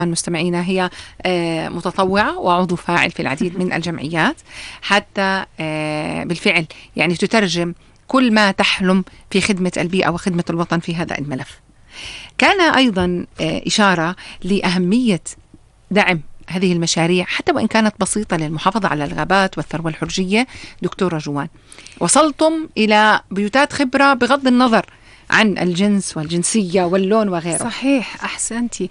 مستمعينا هي متطوعة وعضو فاعل في العديد من الجمعيات، حتى بالفعل يعني تترجم كل ما تحلم في خدمة البيئة وخدمة الوطن في هذا الملف. كان أيضا إشارة لأهمية دعم هذه المشاريع حتى وإن كانت بسيطة للمحافظة على الغابات والثروة الحرجية. دكتورة جوان، وصلتم إلى بيوتات خبرة بغض النظر عن الجنس والجنسية واللون وغيره. صحيح، أحسنتي.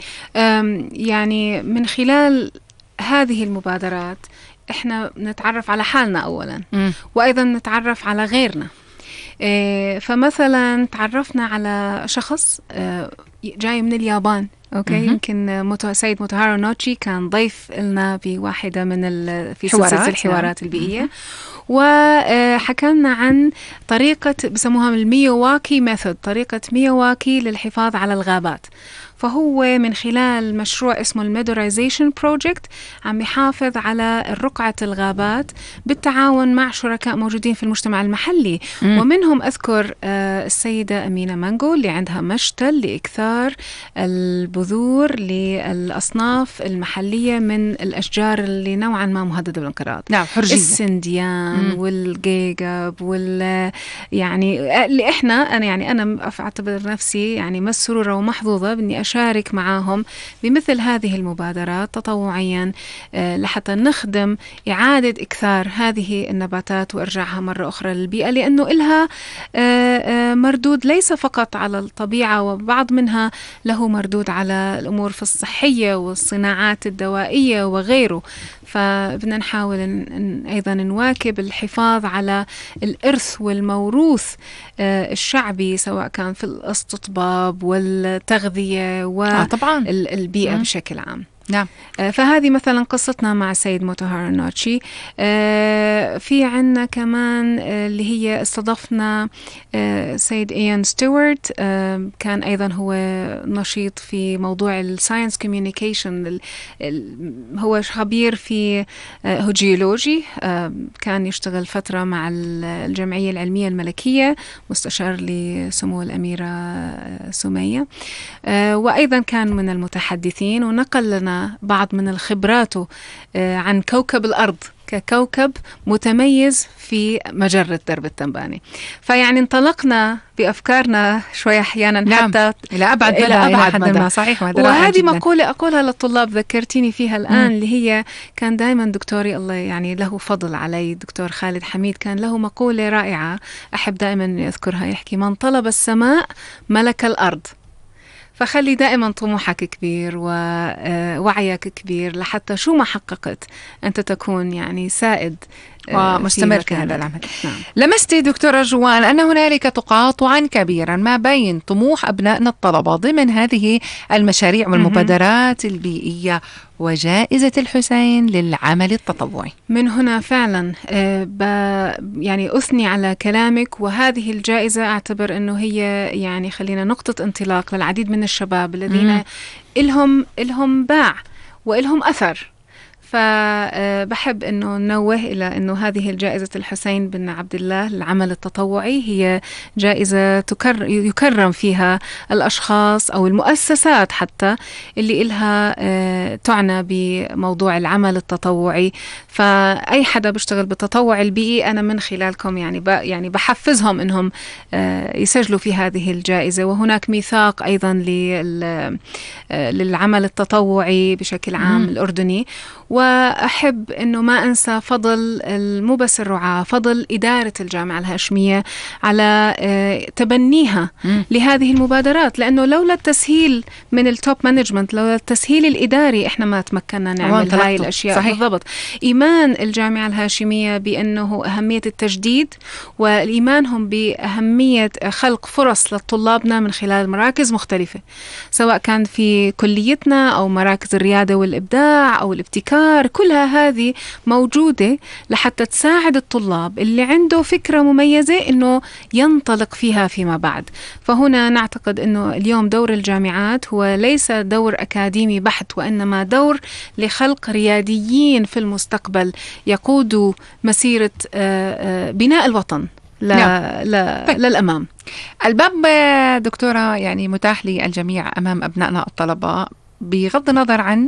يعني من خلال هذه المبادرات إحنا نتعرف على حالنا أولا، وأيضا نتعرف على غيرنا. فمثلا تعرفنا على شخص جاي من اليابان. أوكي، يمكن سيد موتوهارو نوتشي كان ضيف لنا بواحدة من في سلسلة الحوارات البيئية، وحكمنا عن طريقة بسموها الميواكي ميثود، طريقة ميواكي للحفاظ على الغابات. فهو من خلال مشروع اسمه الميدورايزيشن بروجكت عم يحافظ على رقعة الغابات بالتعاون مع شركاء موجودين في المجتمع المحلي. ومنهم أذكر السيدة أمينة مانجو اللي عندها مشتل لإكثار البذور للأصناف المحلية من الأشجار اللي نوعا ما مهددة بالانقراض. نعم، حرجية. السنديان والجيجب يعني اللي أنا أعتبر نفسي يعني مسرورة ومحظوظة بإني أشارك معهم بمثل هذه المبادرات تطوعيا لحتى نخدم إعادة إكثار هذه النباتات وإرجاعها مرة أخرى للبيئة، لأنه إلها مردود ليس فقط على الطبيعة، وبعض منها له مردود على الأمور في الصحية والصناعات الدوائية وغيره. فبدنا نحاول أيضا نواكب الحفاظ على الإرث والموروث الشعبي، سواء كان في الاستطباب والتغذية والبيئة بشكل عام. نعم. فهذه مثلا قصتنا مع السيد موتوهارو نوتشي. في عنا كمان اللي هي استضفنا سيد إيان ستيوارت، كان أيضا هو نشيط في موضوع الساينس كوميونيكيشن، هو خبير في هو جيولوجي، كان يشتغل فترة مع الجمعية العلمية الملكية، مستشار لسمو الأميرة سمية، وأيضا كان من المتحدثين، ونقل لنا بعض من الخبراته عن كوكب الأرض ككوكب متميز في مجرة درب التنباني. فيعني انطلقنا بأفكارنا شوية أحيانا، نعم، حتى إلى أبعد مدى. صحيح، وهذه مقولة أقولها للطلاب ذكرتيني فيها الآن، اللي هي كان دائما دكتوري الله يعني له فضل علي، دكتور خالد حميد، كان له مقولة رائعة أحب دائما أذكرها، يحكي: من طلب السماء ملك الأرض. فخلي دائما طموحك كبير ووعيك كبير، لحتى شو ما حققت أنت تكون يعني سائد ومستمر في هذا العمل. نعم. لمستي دكتورة جوان أن هنالك تقاطعا كبيرا ما بين طموح أبنائنا الطلبة ضمن هذه المشاريع والمبادرات البيئية وجائزة الحسين للعمل التطوعي. من هنا فعلا يعني أثني على كلامك، وهذه الجائزة أعتبر أنه هي يعني خلينا نقطة انطلاق للعديد من الشباب الذين إلهم باع وإلهم أثر. فبحب أنه ننوه إلى أنه هذه الجائزة الحسين بن عبد الله للعمل التطوعي هي جائزة يكرم فيها الأشخاص أو المؤسسات حتى اللي إلها تعنى بموضوع العمل التطوعي. فأي حدا بيشتغل بالتطوع البيئي أنا من خلالكم يعني بحفزهم أنهم يسجلوا في هذه الجائزة. وهناك ميثاق أيضا للعمل التطوعي بشكل عام الأردني. وأحب أنه ما أنسى فضل مو بس الرعاة، فضل إدارة الجامعة الهاشمية على تبنيها لهذه المبادرات، لأنه لولا التسهيل من التوب مانجمنت، لولا التسهيل الإداري إحنا ما تمكنا نعمل هاي الأشياء. صحيح. بالضبط. إيمان الجامعة الهاشمية بأنه أهمية التجديد، والإيمان هم بأهمية خلق فرص لطلابنا من خلال مراكز مختلفة، سواء كان في كليتنا أو مراكز الريادة والإبداع أو الابتكار، كلها هذه موجودة لحتى تساعد الطلاب اللي عنده فكرة مميزة إنه ينطلق فيها فيما بعد. فهنا نعتقد إنه اليوم دور الجامعات هو ليس دور أكاديمي بحت، وإنما دور لخلق رياديين في المستقبل يقودوا مسيرة بناء الوطن للأمام. الباب دكتورة يعني متاح للجميع أمام أبنائنا الطلبة بغض النظر عن